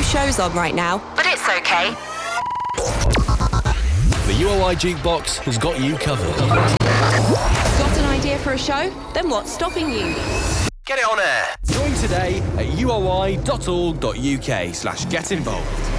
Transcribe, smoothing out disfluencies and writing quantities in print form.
shows on right now, but it's okay. The UOI Jukebox has got you covered. Got an idea for a show? Then what's stopping you? Get it on air. Join today at uoi.org.uk/get involved.